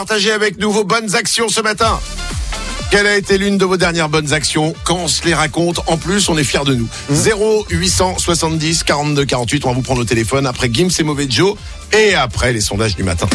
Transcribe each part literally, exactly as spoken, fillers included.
Partagez avec nous vos bonnes actions ce matin. Quelle a été l'une de vos dernières bonnes actions? Quand on se les raconte, en plus, on est fiers de nous. Mmh. zéro huit cent soixante-dix quarante-deux quarante-huit, on va vous prendre au téléphone après Gims et Mauvais Joe et après les sondages du matin.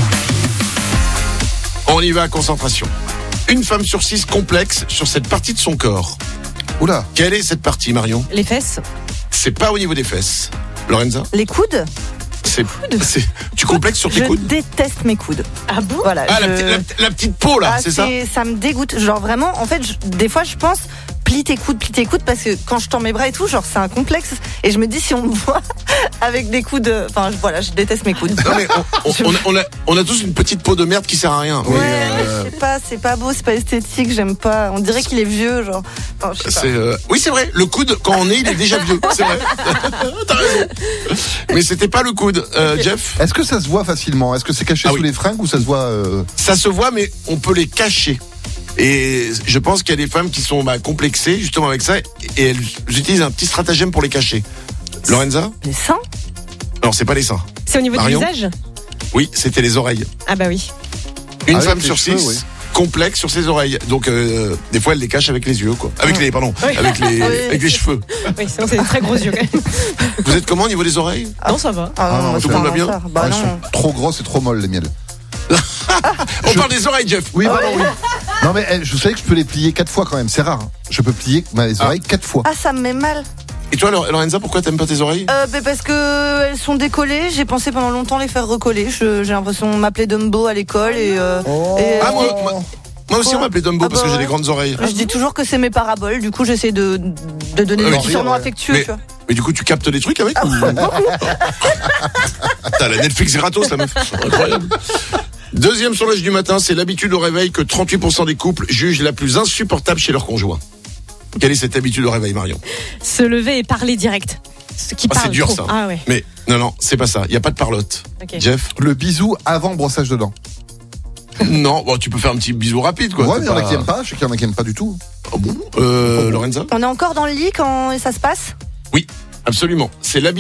On y va, concentration. Une femme sur six complexe sur cette partie de son corps. Oula. Quelle est cette partie, Marion? Les fesses. C'est pas au niveau des fesses. Lorenza? Les coudes. C'est, c'est, tu complexes sur tes je coudes? Je déteste mes coudes. Ah bon? Voilà. Ah, je... la, la, la petite peau là, ah, c'est, c'est ça? Ça me dégoûte. Genre vraiment, en fait, je, des fois, je pense, plie tes coudes, plie tes coudes, parce que quand je tends mes bras et tout, genre, c'est un complexe. Et je me dis, si on me voit avec des coudes, enfin, voilà, je déteste mes coudes. Non, mais on, on, on, a, on, a, on a tous une petite peau de merde qui sert à rien. Ouais, mais euh... je sais pas, c'est pas beau, c'est pas esthétique, j'aime pas. On dirait qu'il est vieux, genre. Enfin, je sais c'est, euh... Oui, c'est vrai, le coude, quand on est, il est déjà vieux. C'est vrai. T'as raison. Mais c'était pas le coude, euh, okay. Jeff. Est-ce que ça se voit facilement? Est-ce que c'est caché ah, sous oui. les fringues ou ça se voit euh... Ça se voit, mais on peut les cacher. Et je pense qu'il y a des femmes qui sont bah, complexées justement avec ça et elles utilisent un petit stratagème pour les cacher. Lorenza? Les seins? Non, c'est pas les seins. C'est au niveau Marion? du visage? Oui, c'était les oreilles. Ah bah oui. Une ah, femme sur cheveux, six oui. complexe sur ses oreilles. Donc euh, des fois elle les cache avec les yeux quoi. Avec les pardon, oui. avec les oui, avec les cheveux. Oui, sinon c'est des très gros yeux quand même. Vous êtes comment au niveau des oreilles? Ah. Non, ça va. Ah, ah, non, tout le monde va bien? Bah, ah, non. Elles sont trop grosses et trop molles les miennes. On je... parle des oreilles, Jeff. Oui, pardon, oui. Non mais je savais que je peux les plier quatre fois quand même, c'est rare. Hein. Je peux plier mes oreilles ah. quatre fois. Ah, ça me met mal. Et toi, Lorenza, pourquoi t'aimes pas tes oreilles? euh, bah Parce que elles sont décollées. J'ai pensé pendant longtemps les faire recoller. Je, j'ai l'impression qu'on m'appelait Dumbo à l'école et. Euh, oh. et ah moi, moi, moi aussi on m'appelait Dumbo ah bah, parce que j'ai des grandes oreilles. Je dis toujours que c'est mes paraboles. Du coup, j'essaie de de donner des petits surnoms affectueux. Mais, tu vois. mais du coup, tu captes des trucs avec? Ah, ou... T'as la Netflix gratos, la meuf. Incroyable. Deuxième sondage du matin, c'est l'habitude au réveil que trente-huit pour cent des couples jugent la plus insupportable chez leur conjoint. Quelle est cette habitude au réveil, Marion? Se lever et parler direct. Ce qui ah, c'est dur trop. ça. Ah, ouais. Mais non, non, c'est pas ça. Il n'y a pas de parlotte. Okay. Jeff? Le bisou avant le brossage de dents. Non, bon, tu peux faire un petit bisou rapide, quoi. Ouais, mais il y en a qui aiment pas. Je sais qu'il y en a qui aiment pas du tout. Oh bon euh, Lorenza? On est encore dans le lit quand ça se passe? Oui, absolument. C'est l'habitude.